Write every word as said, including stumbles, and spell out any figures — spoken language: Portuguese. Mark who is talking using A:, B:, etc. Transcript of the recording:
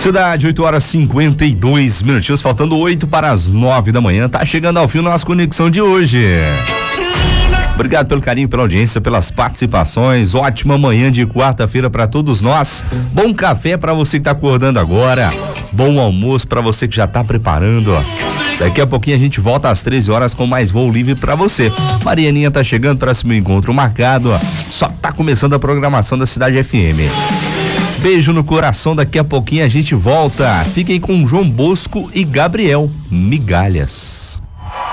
A: Cidade, oito horas e cinquenta e dois minutinhos, faltando oito para as nove da manhã. Tá chegando ao fim nossa conexão de hoje. Obrigado pelo carinho, pela audiência, pelas participações. Ótima manhã de quarta-feira para todos nós. Bom café para você que tá acordando agora. Bom almoço para você que já tá preparando, ó. Daqui a pouquinho a gente volta às treze horas com mais voo livre para você. Marianinha tá chegando, próximo encontro marcado, ó. Só tá começando a programação da Cidade F M. Beijo no coração, daqui a pouquinho a gente volta. Fiquem com João Bosco e Gabriel Migalhas.